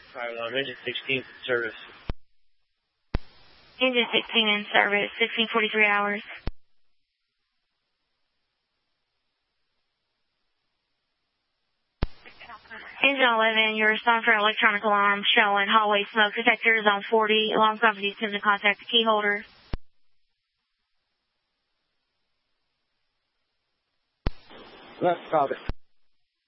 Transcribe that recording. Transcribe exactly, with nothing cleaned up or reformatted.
Fire alarm, engine sixteen in service. Engine sixteen in service, sixteen forty-three hours. Engine eleven, you're responding for electronic alarm showing hallway smoke detectors on forty. Alarm company attempts to contact the key holder. Left, copy.